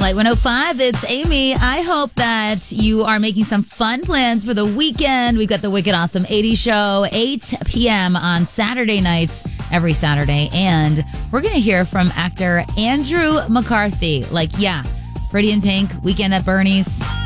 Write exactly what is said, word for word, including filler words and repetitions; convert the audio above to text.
Light one oh five, it's Amy. I hope that you are making some fun plans for the weekend. We've got the Wicked Awesome eighties show, eight p.m. on Saturday nights, every Saturday. And we're going to hear from actor Andrew McCarthy. Like, yeah, Pretty in Pink, Weekend at Bernie's.